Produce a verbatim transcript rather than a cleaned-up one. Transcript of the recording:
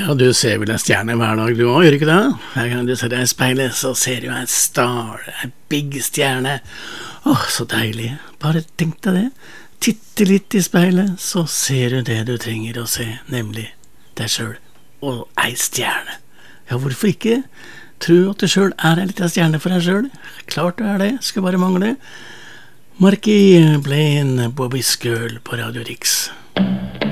Ja, du ser vel en stjerne hver dag du også, gjør ikke det? Hver gang du ser deg i speilet, så ser du en star, en big stjerne. Åh, så deilig. Bare tenk deg det. Titte litt i speilet, så ser du det du trenger å se, nemlig deg selv og ei stjerne. Ja, hvorfor ikke? Tro at du selv er en liten stjerne for deg selv. Klart du er det, skal bare mangle. Marky Blaine, Bobby's Girl på Radio Rix.